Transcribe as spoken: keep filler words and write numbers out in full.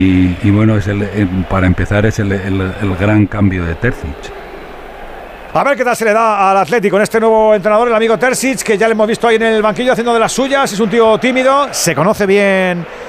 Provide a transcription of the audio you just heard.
y, y bueno, es el, para empezar es el, el, el gran cambio de Terzic. A ver qué tal se le da al Atlético con este nuevo entrenador, el amigo Terzic, que ya le hemos visto ahí en el banquillo haciendo de las suyas. Es un tío tímido, se conoce bien